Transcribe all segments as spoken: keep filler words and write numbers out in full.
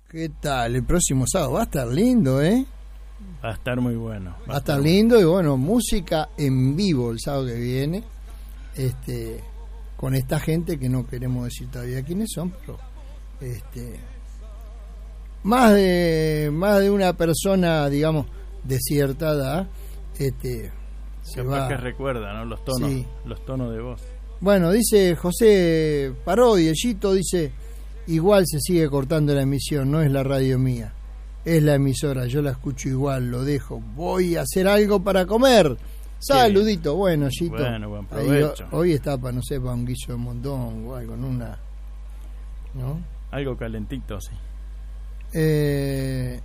¿Qué tal? El próximo sábado va a estar lindo, ¿eh? Va a estar muy bueno. Va a estar lindo y bueno, música en vivo el sábado que viene. Este, con esta gente que no queremos decir todavía quiénes son, pero este, más de más de una persona, digamos, de cierta edad, este, se va. Que recuerda, ¿no? Los tonos, sí. los tonos de voz. Bueno, dice José Parodi, Ellito, dice, igual se sigue cortando la emisión, no es la radio mía, es la emisora, yo la escucho igual, lo dejo, voy a hacer algo para comer. Saludito, bueno, Ellito. Bueno, buen provecho. Ahí, hoy está para, no sé, para un guiso de montón o algo, con una, ¿no? Algo calentito, sí. Eh,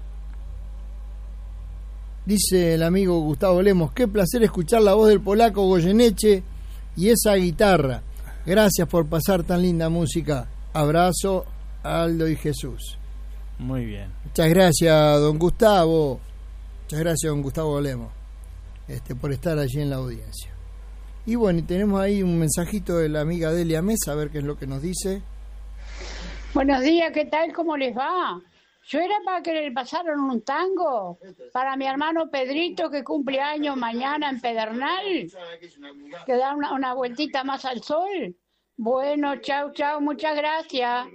dice el amigo Gustavo Lemos, qué placer escuchar la voz del polaco Goyeneche y esa guitarra. Gracias por pasar tan linda música. Abrazo, Aldo y Jesús. Muy bien. Muchas gracias, don Gustavo. Muchas gracias, don Gustavo Lemos, este, por estar allí en la audiencia. Y bueno, y tenemos ahí un mensajito de la amiga Delia Mesa, a ver qué es lo que nos dice. Buenos días, ¿qué tal? ¿Cómo les va? Yo era para que le pasaran un tango para mi hermano Pedrito, que cumple años mañana en Pedernal, que da una, una vueltita más al sol. Bueno, chau, chau, muchas gracias.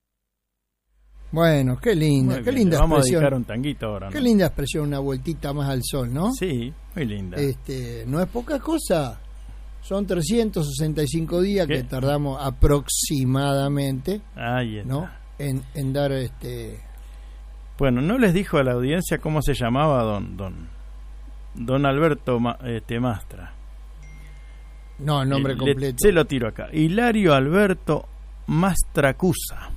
Bueno, qué linda, muy qué bien. linda Vamos expresión. a dedicar un tanguito ahora, ¿no? Qué linda expresión, una vueltita más al sol, ¿no? Sí, muy linda. Este, no es poca cosa. Son trescientos sesenta y cinco días ¿Qué? que tardamos aproximadamente, Ahí está. ¿no? En, en dar este. Bueno, no les dijo a la audiencia cómo se llamaba don don don Alberto Ma, este Mastra. No, el nombre Eh, completo. Le, se lo tiro acá. Hilario Alberto Mastracusa.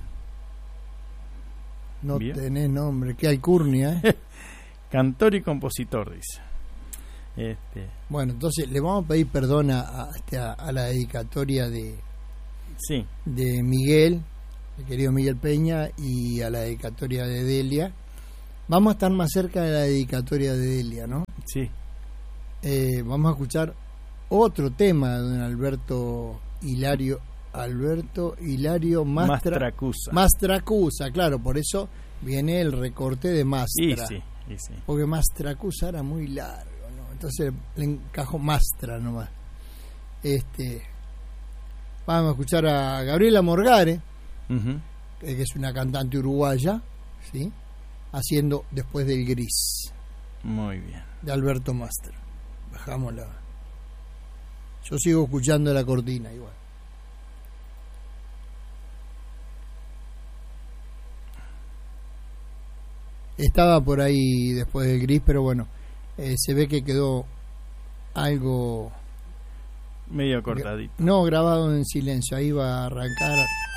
No Bien. tenés nombre, qué alcurnia, ¿eh? Cantor y compositor, dice. Este, Bueno, entonces le vamos a pedir perdón a, a, este, a, a la dedicatoria de, sí. de Miguel, el querido Miguel Peña, y a la dedicatoria de Delia. Vamos a estar más cerca de la dedicatoria de Delia, ¿no? Sí. Eh, vamos a escuchar otro tema de don Alberto Hilario Alberto Hilario Mastra, Mastracusa. Mastracusa, claro, por eso viene el recorte de Mastra. Y sí, y sí. Porque Mastracusa era muy largo, ¿no? Entonces le encajo Mastra nomás. Este, vamos a escuchar a Gabriela Morgare, Uh-huh. que es una cantante uruguaya, ¿sí? Haciendo Después del Gris, Muy bien. de Alberto Mastra. Bajámosla. Yo sigo escuchando la cortina igual. Estaba por ahí Después del Gris, pero bueno, eh, se ve que quedó algo Medio cortadito. no grabado en silencio. Ahí va a arrancar